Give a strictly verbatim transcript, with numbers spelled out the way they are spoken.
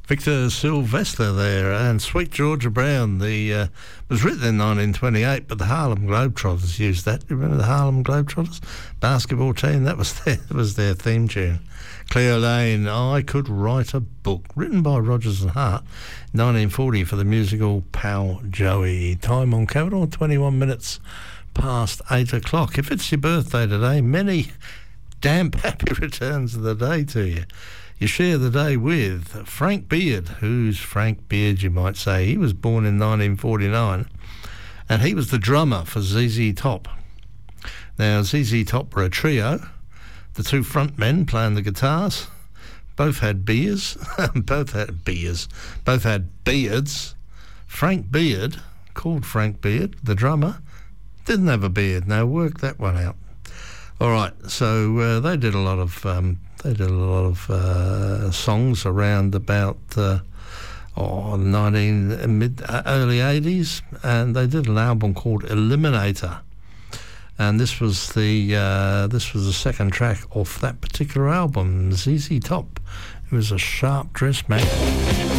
Victor Sylvester there, and Sweet Georgia Brown. The uh, was written in nineteen twenty-eight, but the Harlem Globetrotters used that. Do you remember the Harlem Globetrotters basketball team? That was their that was their theme tune. Cleo Lane, I Could Write a Book, written by Rodgers and Hart, nineteen forty, for the musical Pal Joey. Time on Capital, twenty-one minutes past eight o'clock. If it's your birthday today, many damn happy returns of the day to you. You share the day with Frank Beard. Who's Frank Beard, you might say? He was born in nineteen forty-nine, and he was the drummer for Z Z Top. Now, Z Z Top were a trio. The two front men playing the guitars both had beers. both had beers. Both had beards. Frank Beard, called Frank Beard, the drummer, didn't have a beard. Now, work that one out. All right, so uh, they did a lot of um, they did a lot of uh, songs around about uh, oh, nineteen mid uh, early eighties, and they did an album called Eliminator, and this was the uh, this was the second track off that particular album. Z Z Top. It was a sharp dressed man.